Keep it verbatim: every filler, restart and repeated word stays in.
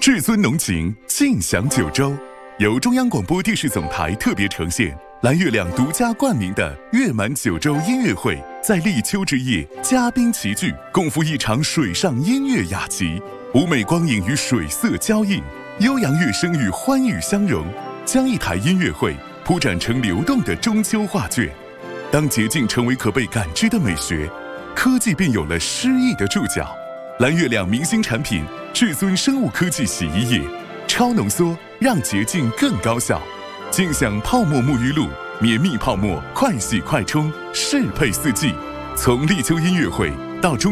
至尊浓情尽享九州，由中央广播电视总台特别呈现，蓝月亮独家冠名的月满九州音乐会，在立秋之夜，嘉宾齐聚，共赴一场水上音乐雅集，舞美光影与水色交映，悠扬乐声与欢愉相融，将一台音乐会铺展成流动的中秋画卷。当洁净成为可被感知的美学，科技便有了诗意的注脚。蓝月亮明星产品至尊生物科技洗衣液，超浓缩让洁净更高效。尽享泡沫沐浴露，绵密泡沫，快洗快冲，适配四季。从立秋音乐会到中